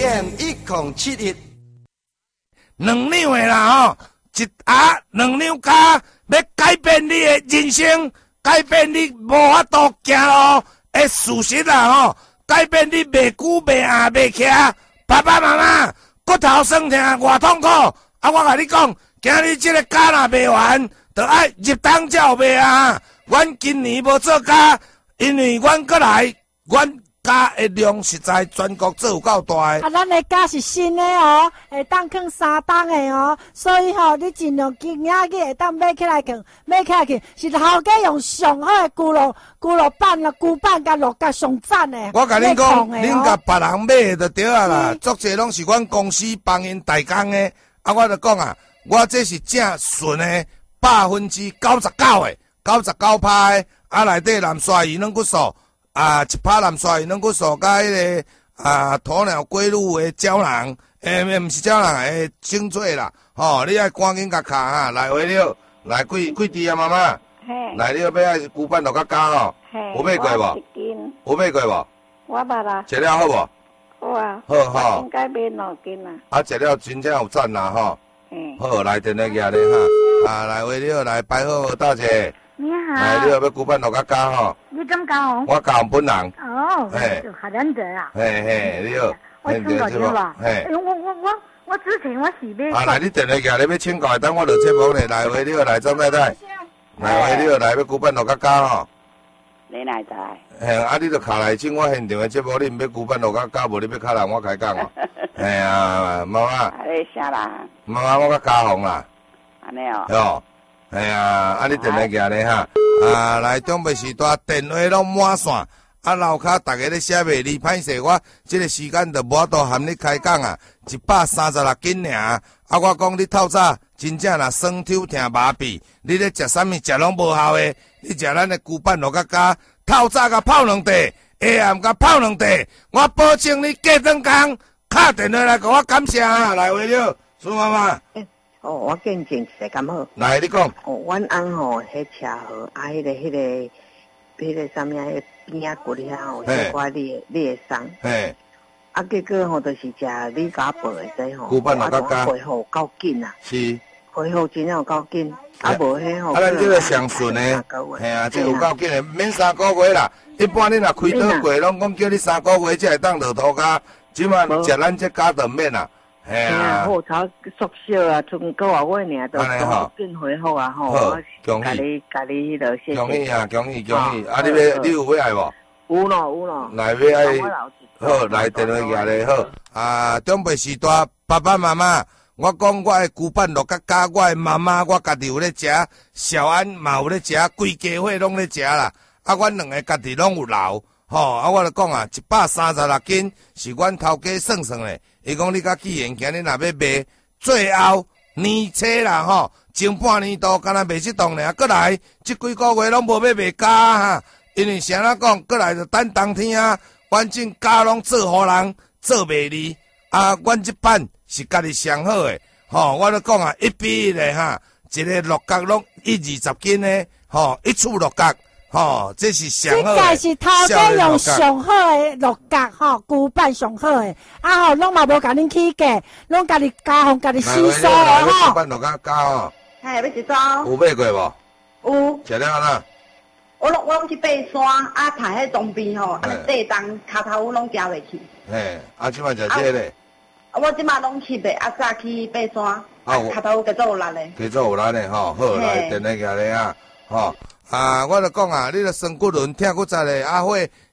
AM1071，2 两的啦吼，一盒2两加，要改变你的人生，改变你无法度行路的事实啦吼，改变你袂久袂硬袂徛，爸爸妈妈骨头酸痛偌痛苦，啊，我甲你讲，今日这个家若卖完，就爱入冬才有卖啊。阮今年无做家，因为阮过来，阮家的量实在全国做有够大的。 啊，咱的家是新的哦，会当放3档的哦，所以吼，你尽量今仔日会当买起来放，买起来去，是头家用上好的骨肉板啦、骨板甲肉甲上赞的。 我甲恁讲，恁甲别人买就对啊啦，足侪拢是阮公司帮因代工的。啊，我就讲啊，我这是正纯的99%的，99%的，啊内底蓝鲨鱼软骨素。啊，一拍蓝鲨鱼软骨素，甲迄个鸵鸟龟乳的胶囊，毋是胶囊的精粹啦，吼，你爱赶紧甲卡哈，来回了，来几滴啊，妈妈，来了要爱骨板落较加吼，有买过无？有买过无？ 我捌啦。 食了好无？ 好啊。 好吼。 应该买2斤啊。 啊，食了真正有赞啦吼。好，来电话举咧哈，啊，来回了，来摆好大姐。 你好。 来了要骨板落较加吼。 你怎么讲？ 我教本人。 哦，就好难得啊。 嘿，你好。 我请教你吧。 嘿。 我之前我是要。 啊，来你电话举咧要请教，等我落节目咧，来回了来张太太。来回了来要骨板落较加吼。 你哪知？ 嘿，啊，你著卡来请我现场的节目，你毋要骨板落较加，无你要卡人我开讲哦。哎呀，妈妈。 你啥啦？ 妈妈，我较加红啦。 安尼哦。 哟。哎呀，啊！你电话举咧哈，啊，来中北时段电话拢满线，啊，楼骹逐个咧写袂离歹势，我即个时间就无法度含你开讲啊，136斤尔，啊，我讲你透早真正若酸抽疼麻痹，你咧食啥物食拢无效诶，你食咱的骨板落甲加，透早甲泡2茶，下暗甲泡2茶，我保证你过顿工，敲电话来甲我感谢啊，来话了，苏妈妈。 哦，我见证一下敢好。 来，你讲。 哦，阮翁吼，迄车祸啊，迄个啥物啊，迄边仔骨遐吼，小可裂伤。 嘿。 啊，结果吼，就是食你甲背的这吼。 骨板落甲加。 恢复够紧啊。 是。 恢复真正有够紧，啊无迄吼。 啊，咱这个上顺的，嘿啊，这有够紧的，免3个月啦。一般你若开刀过，拢讲叫你3个月才会当落涂骹，即摆食咱这家就免啦。嘿啊， 好炒缩小啊，剩个外月尔，都变恢复啊吼。 好，恭喜，甲你迄个谢谢。 恭喜啊，恭喜恭喜！啊，你有要爱无？ 有咯。 来要爱，好，来电话举咧好。啊，中北时代爸爸妈妈，我讲我的骨板落甲加，我的妈妈我家己有咧食，小安嘛有咧食，规家伙拢咧食啦。啊，阮两个家己拢有留。吼，啊，我就讲啊，136斤是阮头家算算的。伊讲你甲既然今日若要卖，最后年初啦吼，前半年度敢若卖这档尔，过来这几个月拢无要卖价哈。因为啥人讲，过来就等冬天啊，反正价拢做互人做袂离啊。阮这版是家己上好的，吼，我就讲啊，1比1的哈，一个六角拢120斤的，吼，一处六角。吼，这是上好的。 这是头家用上好的六角吼，骨板上好的，啊吼，拢嘛无甲恁起价，拢家己加红，家己吸收的吼。 骨板六角加吼。 嘿，要一张。 有买过无？有。 食了哪？ 我拢去爬山，啊，踏迄当边吼，啊，地动骹头拢行袂去。 嘿，啊，即摆食这个。 我即摆拢去袂，啊，早去爬山，啊，骹头加做有力的。 加做有力的吼，好来，电话举咧啊，吼。啊，我就讲啊，你著酸骨轮、疼骨节的，啊，血